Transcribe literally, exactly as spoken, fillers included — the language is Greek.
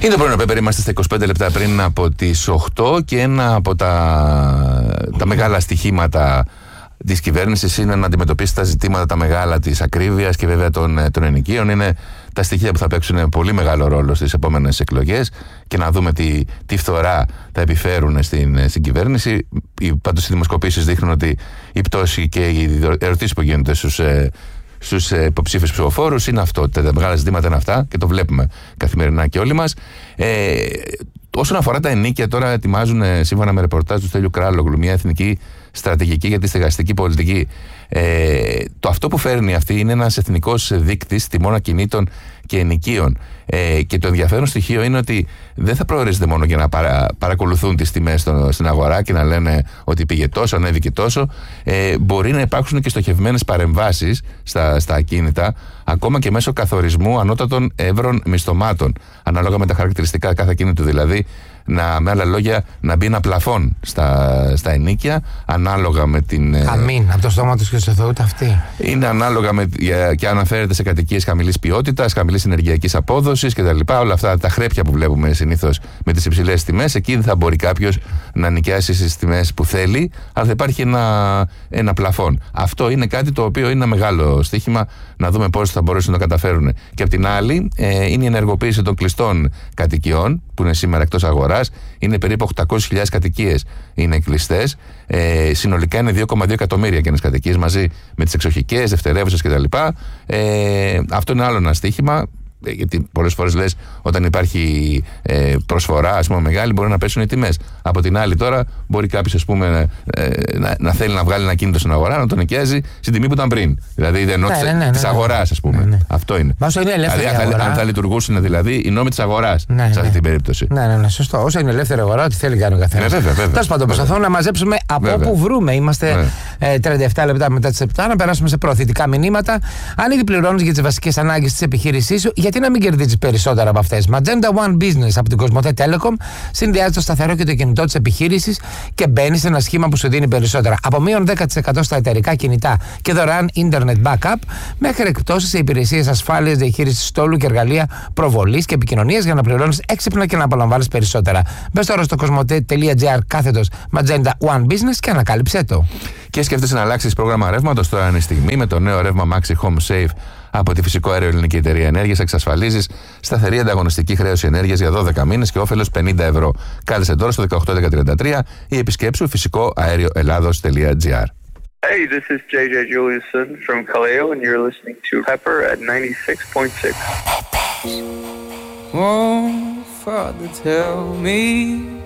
Είναι το πρωινό Πέπερ, είμαστε στα είκοσι πέντε λεπτά πριν από τις οκτώ και ένα από τα, τα μεγάλα στοιχήματα της κυβέρνησης είναι να αντιμετωπίσει τα ζητήματα τα μεγάλα της ακρίβειας και βέβαια των, των ενοικίων. Είναι τα στοιχεία που θα παίξουν πολύ μεγάλο ρόλο στις επόμενες εκλογές και να δούμε τι, τι φθορά θα επιφέρουν στην, στην κυβέρνηση. Πάντως οι δημοσκοπήσεις δείχνουν ότι η πτώση και οι ερωτήσεις που γίνονται στους, στους υποψήφιους ψηφοφόρους είναι αυτό. Τα μεγάλα ζητήματα είναι αυτά και το βλέπουμε καθημερινά και όλοι μας. Ε, όσον αφορά τα ενοίκια, τώρα ετοιμάζουν σύμφωνα με ρεπορτάζ του Στέλιου Κράλογλου μια εθνική στρατηγική για τη στεγαστική πολιτική. Ε, το αυτό που φέρνει αυτή είναι ένας εθνικός δείκτης τιμών ακινήτων και ενοικίων. Ε, και το ενδιαφέρον στοιχείο είναι ότι δεν θα προορίζεται μόνο για να παρα, παρακολουθούν τις τιμές στο, στην αγορά και να λένε ότι πήγε τόσο, ανέβηκε τόσο. Ε, μπορεί να υπάρξουν και στοχευμένες παρεμβάσεις στα, στα ακίνητα, ακόμα και μέσω καθορισμού ανώτατων εύρων μισθωμάτων, ανάλογα με τα χαρακτηριστικά κάθε ακίνητου. Δηλαδή, να, με άλλα λόγια, να μπει ένα πλαφόν στα, στα ενοίκια, ανάλογα με την. Αμήν, από το στόμα του και στο Θεού αυτή. Είναι ανάλογα με, και αναφέρεται σε κατοικίες χαμηλής ποιότητας, χαμηλής ενεργειακής απόδοσης κτλ. Όλα αυτά τα χρέπια που βλέπουμε συνήθως με τις υψηλές τιμές, εκεί δεν θα μπορεί κάποιος να νοικιάσει στις τιμές που θέλει, αλλά θα υπάρχει ένα, ένα πλαφόν. Αυτό είναι κάτι το οποίο είναι ένα μεγάλο στοίχημα, να δούμε πώς θα μπορέσουν να το καταφέρουν. Και απ' την άλλη, ε, είναι η ενεργοποίηση των κλειστών κατοικιών, που είναι σήμερα εκτός αγοράς. Είναι περίπου οκτακόσιες χιλιάδες κατοικίες είναι κλειστές. Ε, συνολικά είναι δύο κόμμα δύο εκατομμύρια καινές κατοικίες μαζί με τις εξοχικές, δευτερεύουσες κτλ. Ε, αυτό είναι άλλο ένα στοίχημα. Γιατί πολλές φορές λες, όταν υπάρχει ε, προσφορά, ας πούμε, μεγάλη, μπορεί να πέσουν οι τιμές. Από την άλλη, τώρα μπορεί κάποιος, ας πούμε, ε, να, να θέλει να βγάλει ένα κίνητο στην αγορά, να τον νοικιάζει στην τιμή που ήταν πριν. Δηλαδή, δεν ναι, ναι, ναι, της ναι, αγοράς, ας πούμε. Ναι, ναι. Αυτό είναι. Όσο είναι ελεύθερη δηλαδή, αν, αγορά. αν θα λειτουργούσαν δηλαδή οι νόμοι της αγοράς, ναι, σε αυτή ναι. την περίπτωση. Ναι, ναι, ναι, σωστό. Όσο είναι ελεύθερη αγορά, ό,τι θέλει κάνει ο καθένας. Ναι, τέλος πάντων, προσπαθούμε να μαζέψουμε από βέβαια. όπου βρούμε. Είμαστε ναι. ε, τριάντα επτά λεπτά μετά τις επτά, να περάσουμε σε προωθητικά μηνύματα. Αν ήδη πληρώνεις για τις βασικές ανάγκες της επιχείρησής σου, γιατί να μην κερδίσεις περισσότερα από αυτές? Magenta One Business από την Κοσμοτέ Telecom συνδυάζει το σταθερό και το κινητό της επιχείρησης και μπαίνει σε ένα σχήμα που σου δίνει περισσότερα. Από μείον δέκα τοις εκατό στα εταιρικά κινητά και δωρεάν Internet Backup, μέχρι εκπτώσεις σε υπηρεσίες ασφάλειας, διαχείρισης στόλου και εργαλεία προβολής και επικοινωνίας για να πληρώνεις έξυπνα και να απολαμβάνεις περισσότερα. Μπες τώρα στο κοσμοτέ.gr κάθετος Magenta One Business και ανακάλυψέ το. Και σκέφτεσαι να αλλάξεις πρόγραμμα ρεύματος? Τώρα είναι η στιγμή. Με το νέο ρεύμα Maxi Home Save από τη Φυσικό Αέριο Ελληνική Εταιρεία Ενέργειας εξασφαλίζεις σταθερή ανταγωνιστική χρέωση ενέργειας για δώδεκα μήνες και όφελος πενήντα ευρώ. Κάλεσε τώρα στο δεκαοκτώ δέκα τριάντα τρία ή επισκέψου φυσικό αέριο ελλάδος τελεία τζι άρ. Hey, this is τζέι τζέι Juliuson from Kaleo and you're listening to Pepper at ninety-six point six. Won't Father tell me